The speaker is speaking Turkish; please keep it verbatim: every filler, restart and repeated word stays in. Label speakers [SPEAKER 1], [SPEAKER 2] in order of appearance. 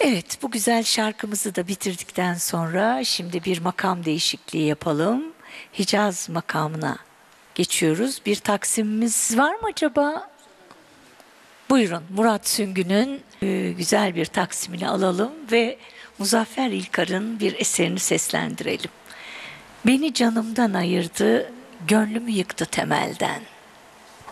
[SPEAKER 1] Evet, bu güzel şarkımızı da bitirdikten sonra şimdi bir makam değişikliği yapalım. Hicaz makamına geçiyoruz. Bir taksimimiz var mı acaba? Buyurun, Murat Süngü'nün e, güzel bir taksimini alalım ve Muzaffer İlkar'ın bir eserini seslendirelim. Beni canımdan ayırdı, gönlümü yıktı temelden.